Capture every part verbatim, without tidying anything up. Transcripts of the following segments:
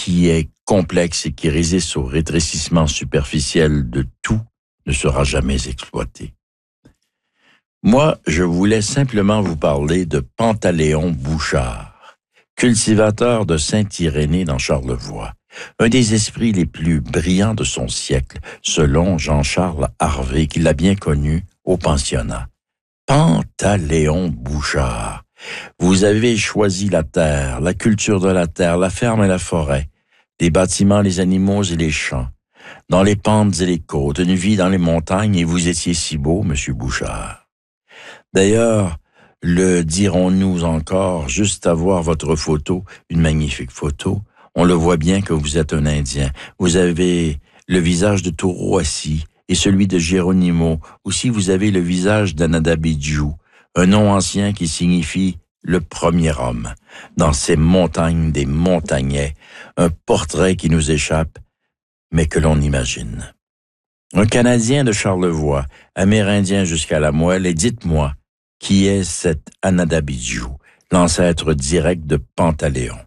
qui est complexe et qui résiste au rétrécissement superficiel de tout ne sera jamais exploité. Moi, je voulais simplement vous parler de Pantaléon Bouchard, cultivateur de Saint-Irénée dans Charlevoix, un des esprits les plus brillants de son siècle, selon Jean-Charles Harvey, qui l'a bien connu au pensionnat. Pantaléon Bouchard. Vous avez choisi la terre, la culture de la terre, la ferme et la forêt, les bâtiments, les animaux et les champs, dans les pentes et les côtes, une vie dans les montagnes, et vous étiez si beau, monsieur Bouchard. D'ailleurs, le dirons-nous encore, juste à voir votre photo, une magnifique photo, on le voit bien que vous êtes un Indien. Vous avez le visage de Tauroassi et celui de Geronimo. Aussi, vous avez le visage d'Anadabidjou, un nom ancien qui signifie le premier homme. Dans ces montagnes des montagnais, un portrait qui nous échappe, mais que l'on imagine. Un Canadien de Charlevoix, amérindien jusqu'à la moelle, et dites-moi, qui est cet Anadabidjou, l'ancêtre direct de Pantaléon?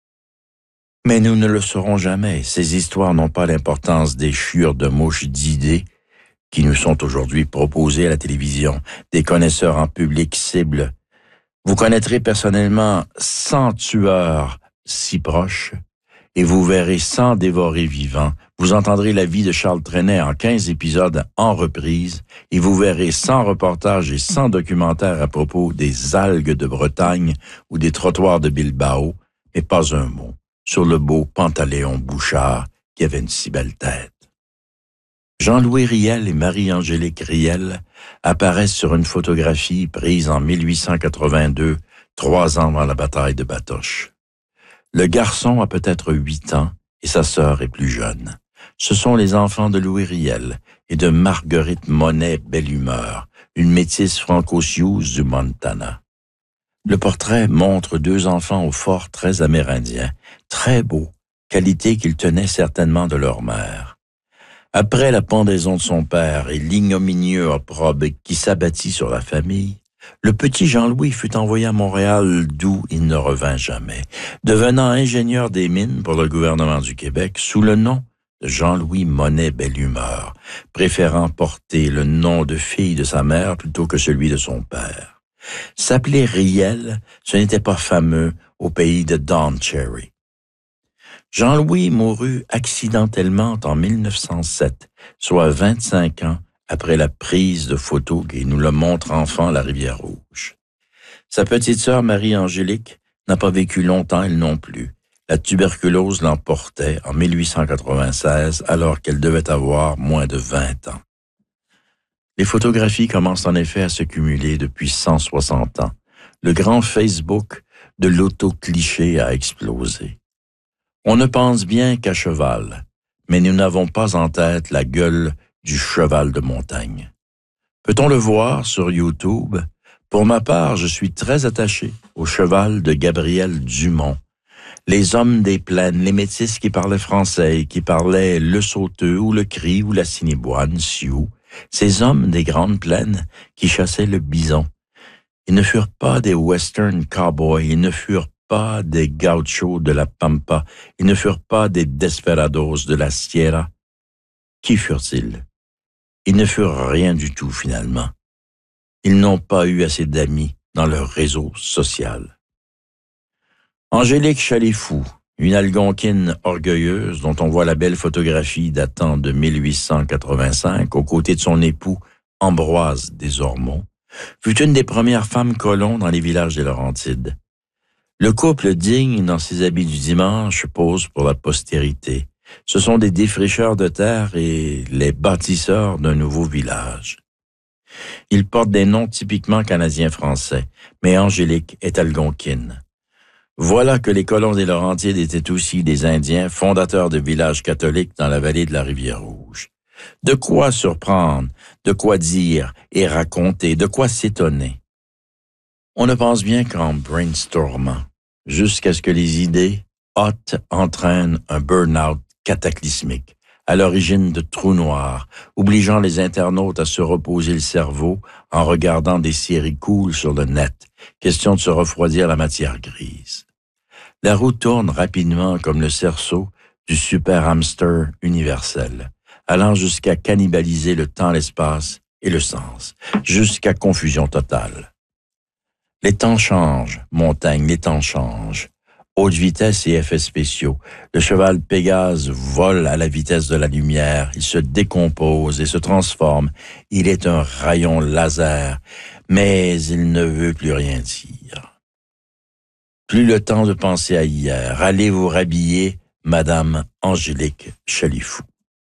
Mais nous ne le saurons jamais. Ces histoires n'ont pas l'importance des chiures de mouches d'idées qui nous sont aujourd'hui proposées à la télévision, des connaisseurs en public cible. Vous connaîtrez personnellement cent tueurs si proches, et vous verrez cent dévorés vivants. Vous entendrez la vie de Charles Trenet en quinze épisodes en reprise, et vous verrez cent reportages et cent documentaires à propos des algues de Bretagne ou des trottoirs de Bilbao, mais pas un mot sur le beau Pantaléon Bouchard qui avait une si belle tête. Jean-Louis Riel et Marie-Angélique Riel apparaissent sur une photographie prise en mille huit cent quatre-vingt-deux, trois ans avant la bataille de Batoche. Le garçon a peut-être huit ans et sa sœur est plus jeune. Ce sont les enfants de Louis Riel et de Marguerite Monet Belle-Humeur, une métisse franco-sioux du Montana. Le portrait montre deux enfants au fort très amérindien, très beaux, qualité qu'ils tenaient certainement de leur mère. Après la pendaison de son père et l'ignominieux opprobre qui s'abattit sur la famille, le petit Jean-Louis fut envoyé à Montréal d'où il ne revint jamais, devenant ingénieur des mines pour le gouvernement du Québec sous le nom de Jean-Louis Monet Belle-Humeur, préférant porter le nom de fille de sa mère plutôt que celui de son père. S'appeler Riel, ce n'était pas fameux au pays de Don Cherry. Jean-Louis mourut accidentellement en mille neuf cent sept, soit vingt-cinq ans après la prise de photos qui nous le montre enfant à la Rivière-Rouge. Sa petite sœur Marie-Angélique n'a pas vécu longtemps, elle non plus. La tuberculose l'emportait en mille huit cent quatre-vingt-seize alors qu'elle devait avoir moins de vingt ans. Les photographies commencent en effet à se cumuler depuis cent soixante ans. Le grand Facebook de l'auto-cliché a explosé. On ne pense bien qu'à cheval, mais nous n'avons pas en tête la gueule du cheval de montagne. Peut-on le voir sur YouTube? Pour ma part, je suis très attaché au cheval de Gabriel Dumont. Les hommes des plaines, les métis qui parlaient français et qui parlaient le sauteux ou le cri ou la cinéboine, sioux, ces hommes des grandes plaines qui chassaient le bison. Ils ne furent pas des western cowboys, ils ne furent pas des gauchos de la Pampa, ils ne furent pas des desperados de la Sierra. Qui furent-ils? Ils ne furent rien du tout finalement. Ils n'ont pas eu assez d'amis dans leur réseau social. Angélique Chalifou, une Algonquine orgueilleuse dont on voit la belle photographie datant de mille huit cent quatre-vingt-cinq aux côtés de son époux Ambroise Desormeaux, fut une des premières femmes colons dans les villages des Laurentides. Le couple digne dans ses habits du dimanche pose pour la postérité. Ce sont des défricheurs de terre et les bâtisseurs d'un nouveau village. Ils portent des noms typiquement canadiens-français, mais Angélique est algonquine. Voilà que les colons des Laurentides étaient aussi des Indiens, fondateurs de villages catholiques dans la vallée de la Rivière-Rouge. De quoi surprendre, de quoi dire et raconter, de quoi s'étonner. On ne pense bien qu'en brainstormant, jusqu'à ce que les idées hautes entraînent un burn-out cataclysmique, à l'origine de trous noirs, obligeant les internautes à se reposer le cerveau en regardant des séries cool sur le net, question de se refroidir la matière grise. La roue tourne rapidement comme le cerceau du super hamster universel, allant jusqu'à cannibaliser le temps, l'espace et le sens, jusqu'à confusion totale. Les temps changent, montagne, les temps changent. Haute vitesse et effets spéciaux. Le cheval Pégase vole à la vitesse de la lumière. Il se décompose et se transforme. Il est un rayon laser, mais il ne veut plus rien dire. Plus le temps de penser à hier. Allez vous rhabiller, Madame Angélique Chalifou.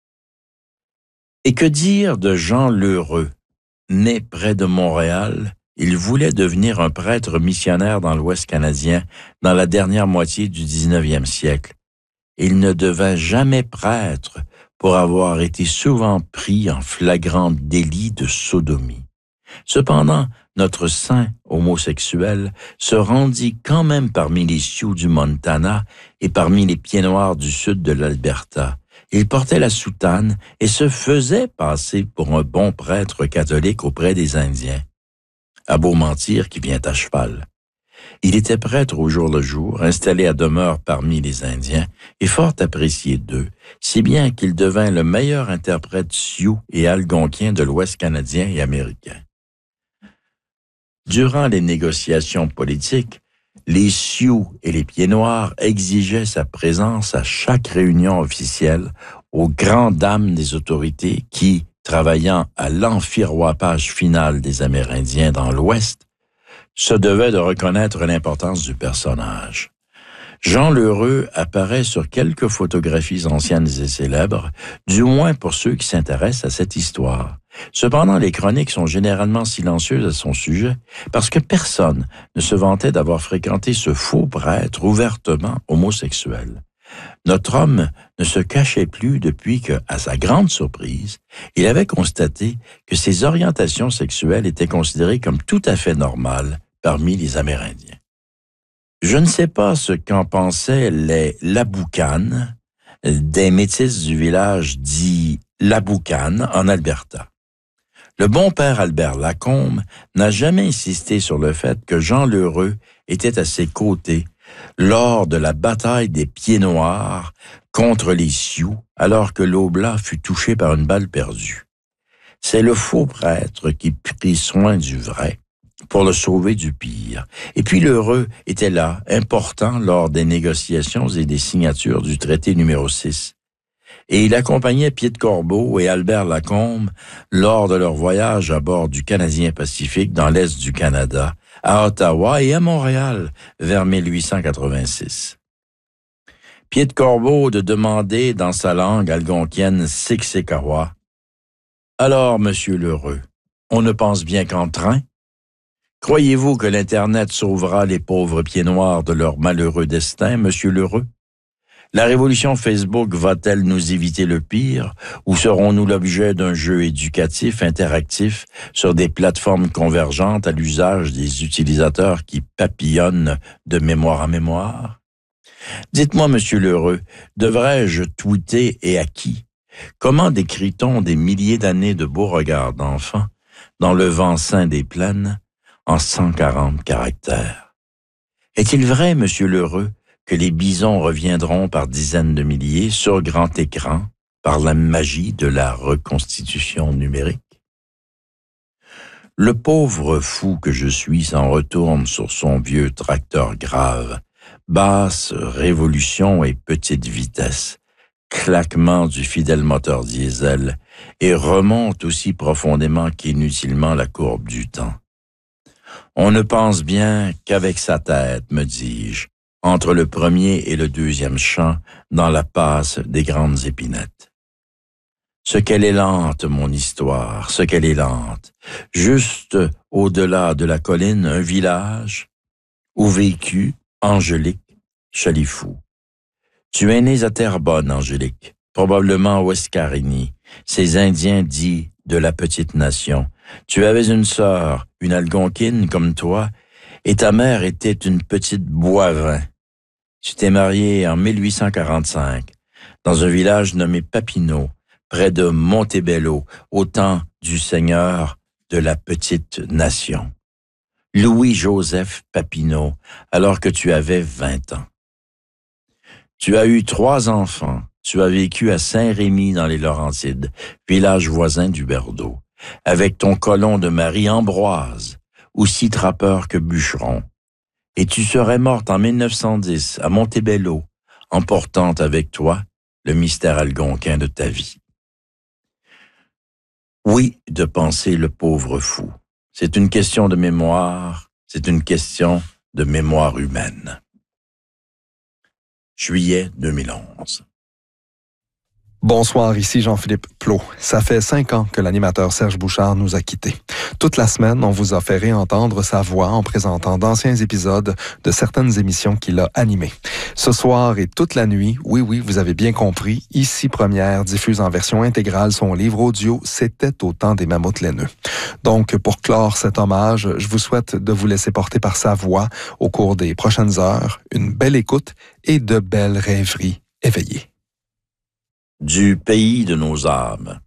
Et que dire de Jean Lheureux, né près de Montréal? Il voulait devenir un prêtre missionnaire dans l'Ouest canadien dans la dernière moitié du dix-neuvième siècle. Il ne devint jamais prêtre pour avoir été souvent pris en flagrant délit de sodomie. Cependant, notre saint homosexuel se rendit quand même parmi les Sioux du Montana et parmi les Pieds-Noirs du sud de l'Alberta. Il portait la soutane et se faisait passer pour un bon prêtre catholique auprès des Indiens. À beau mentir qui vient à cheval. Il était prêtre au jour le jour, installé à demeure parmi les Indiens et fort apprécié d'eux, si bien qu'il devint le meilleur interprète sioux et algonquien de l'Ouest canadien et américain. Durant les négociations politiques, les Sioux et les Pieds-Noirs exigeaient sa présence à chaque réunion officielle aux grandes dames des autorités qui, travaillant à l'enfiroipage final des Amérindiens dans l'Ouest, se devait de reconnaître l'importance du personnage. Jean Lheureux apparaît sur quelques photographies anciennes et célèbres, du moins pour ceux qui s'intéressent à cette histoire. Cependant, les chroniques sont généralement silencieuses à son sujet parce que personne ne se vantait d'avoir fréquenté ce faux prêtre ouvertement homosexuel. Notre homme ne se cachait plus depuis que, à sa grande surprise, il avait constaté que ses orientations sexuelles étaient considérées comme tout à fait normales parmi les Amérindiens. Je ne sais pas ce qu'en pensaient les Laboucanes, des métis du village dit Laboucane en Alberta. Le bon père Albert Lacombe n'a jamais insisté sur le fait que Jean Lheureux était à ses côtés lors de la bataille des Pieds-Noirs contre les Sioux, alors que l'Oblast fut touché par une balle perdue. C'est le faux prêtre qui prit soin du vrai pour le sauver du pire. Et puis Lheureux était là, important lors des négociations et des signatures du traité numéro six. Et il accompagnait Pied de Corbeau et Albert Lacombe lors de leur voyage à bord du Canadien Pacifique dans l'est du Canada, à Ottawa et à Montréal vers mille huit cent quatre-vingt-six. Pied de Corbeau de demander dans sa langue algonquienne Siksikawa. Alors, monsieur Lheureux, on ne pense bien qu'en train? Croyez-vous que l'Internet sauvera les pauvres Pieds-Noirs de leur malheureux destin, monsieur Lheureux? La révolution Facebook va-t-elle nous éviter le pire ou serons-nous l'objet d'un jeu éducatif interactif sur des plateformes convergentes à l'usage des utilisateurs qui papillonnent de mémoire en mémoire? Dites-moi, monsieur Lheureux, devrais-je tweeter et à qui? Comment décrit-on des milliers d'années de beaux regards d'enfants dans le vent sain des plaines en cent quarante caractères? Est-il vrai, monsieur Lheureux, que les bisons reviendront par dizaines de milliers sur grand écran par la magie de la reconstitution numérique? Le pauvre fou que je suis s'en retourne sur son vieux tracteur grave, basse révolution et petite vitesse, claquement du fidèle moteur diesel, et remonte aussi profondément qu'inutilement la courbe du temps. On ne pense bien qu'avec sa tête, me dis-je, entre le premier et le deuxième champ, dans la passe des grandes épinettes. Ce qu'elle est lente, mon histoire, ce qu'elle est lente. Juste au-delà de la colline, un village où vécut Angélique Chalifou. Tu es née à Terrebonne, Angélique, probablement au Escarini, ces Indiens dits de la petite nation. Tu avais une sœur, une algonquine comme toi, et ta mère était une petite Boivin. Tu t'es mariée en mille huit cent quarante-cinq, dans un village nommé Papineau, près de Montebello, au temps du seigneur de la petite nation. Louis-Joseph Papineau, alors que tu avais vingt ans. Tu as eu trois enfants. Tu as vécu à Saint-Rémy dans les Laurentides, village voisin du Berdeau, avec ton colon de mari Ambroise, aussi trappeur que bûcheron. Et tu serais morte en mille neuf cent dix à Montebello, emportant avec toi le mystère algonquin de ta vie. Oui, de penser le pauvre fou. C'est une question de mémoire, c'est une question de mémoire humaine. Juillet deux mille onze. Bonsoir, ici Jean-Philippe Plot. Ça fait cinq ans que l'animateur Serge Bouchard nous a quittés. Toute la semaine, on vous a fait réentendre sa voix en présentant d'anciens épisodes de certaines émissions qu'il a animées. Ce soir et toute la nuit, oui, oui, vous avez bien compris, Ici Première diffuse en version intégrale son livre audio « C'était au temps des mammouths laineux ». Donc, pour clore cet hommage, je vous souhaite de vous laisser porter par sa voix au cours des prochaines heures, une belle écoute et de belles rêveries éveillées. Du pays de nos âmes.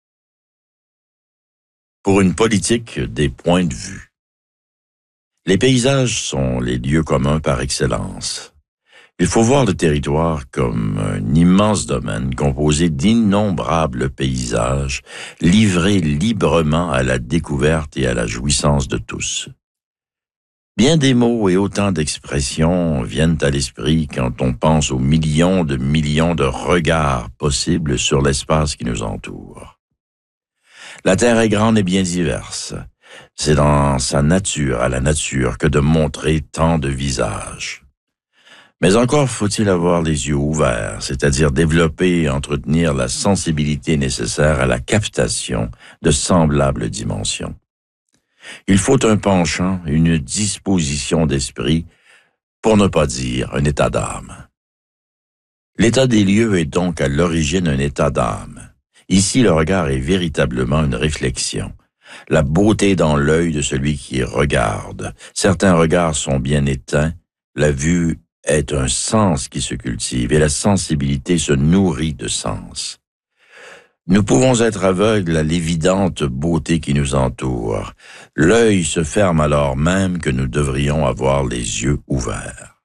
Pour une politique des points de vue. Les paysages sont les lieux communs par excellence. Il faut voir le territoire comme un immense domaine composé d'innombrables paysages livrés librement à la découverte et à la jouissance de tous. Bien des mots et autant d'expressions viennent à l'esprit quand on pense aux millions de millions de regards possibles sur l'espace qui nous entoure. La Terre est grande et bien diverse. C'est dans sa nature à la nature que de montrer tant de visages. Mais encore faut-il avoir les yeux ouverts, c'est-à-dire développer et entretenir la sensibilité nécessaire à la captation de semblables dimensions. Il faut un penchant, une disposition d'esprit, pour ne pas dire un état d'âme. L'état des lieux est donc à l'origine un état d'âme. Ici, le regard est véritablement une réflexion. La beauté dans l'œil de celui qui regarde. Certains regards sont bien éteints. La vue est un sens qui se cultive et la sensibilité se nourrit de sens. Nous pouvons être aveugles à l'évidente beauté qui nous entoure. L'œil se ferme alors même que nous devrions avoir les yeux ouverts.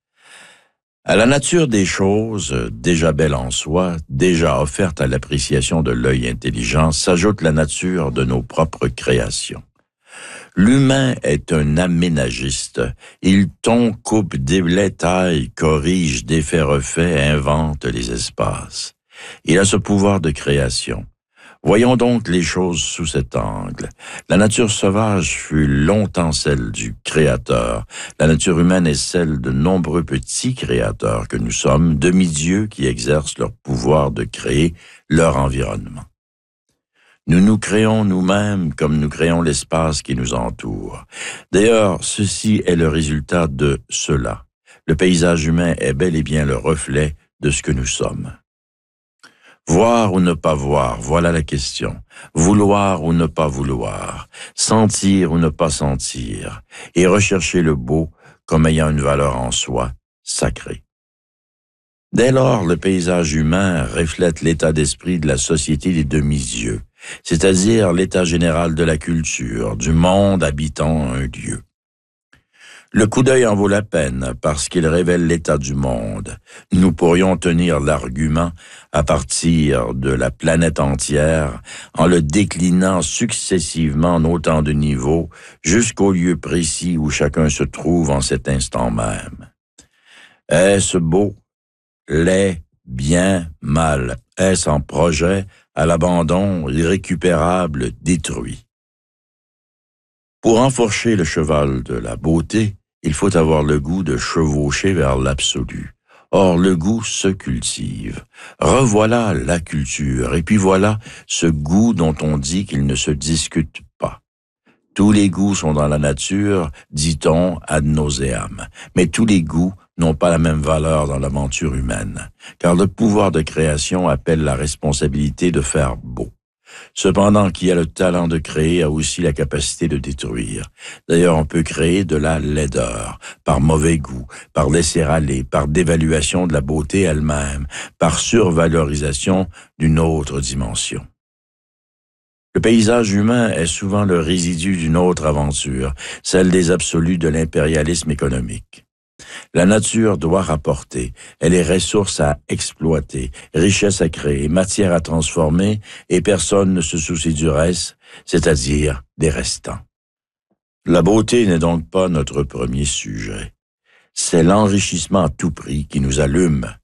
À la nature des choses, déjà belle en soi, déjà offerte à l'appréciation de l'œil intelligent, s'ajoute la nature de nos propres créations. L'humain est un aménagiste. Il tond, coupe, déblaye, taille, corrige, défait, refait, invente les espaces. Il a ce pouvoir de création. Voyons donc les choses sous cet angle. La nature sauvage fut longtemps celle du Créateur. La nature humaine est celle de nombreux petits créateurs que nous sommes, demi-dieux qui exercent leur pouvoir de créer leur environnement. Nous nous créons nous-mêmes comme nous créons l'espace qui nous entoure. D'ailleurs, ceci est le résultat de cela. Le paysage humain est bel et bien le reflet de ce que nous sommes. Voir ou ne pas voir, voilà la question. Vouloir ou ne pas vouloir. Sentir ou ne pas sentir. Et rechercher le beau comme ayant une valeur en soi, sacrée. Dès lors, le paysage humain reflète l'état d'esprit de la société des demi-dieux, c'est-à-dire l'état général de la culture, du monde habitant un lieu. Le coup d'œil en vaut la peine parce qu'il révèle l'état du monde. Nous pourrions tenir l'argument à partir de la planète entière en le déclinant successivement en autant de niveaux jusqu'au lieu précis où chacun se trouve en cet instant même. Est-ce beau, laid, bien, mal? Est-ce en projet, à l'abandon, irrécupérable, détruit? Pour enfourcher le cheval de la beauté, il faut avoir le goût de chevaucher vers l'absolu. Or, le goût se cultive. Revoilà la culture, et puis voilà ce goût dont on dit qu'il ne se discute pas. Tous les goûts sont dans la nature, dit-on ad nauseam, mais tous les goûts n'ont pas la même valeur dans l'aventure humaine, car le pouvoir de création appelle la responsabilité de faire beau. Cependant, qui a le talent de créer a aussi la capacité de détruire. D'ailleurs, on peut créer de la laideur, par mauvais goût, par laisser-aller, par dévaluation de la beauté elle-même, par survalorisation d'une autre dimension. Le paysage humain est souvent le résidu d'une autre aventure, celle des absolus de l'impérialisme économique. La nature doit rapporter, elle est ressource à exploiter, richesse à créer, matière à transformer, et personne ne se soucie du reste, c'est-à-dire des restants. La beauté n'est donc pas notre premier sujet. C'est l'enrichissement à tout prix qui nous allume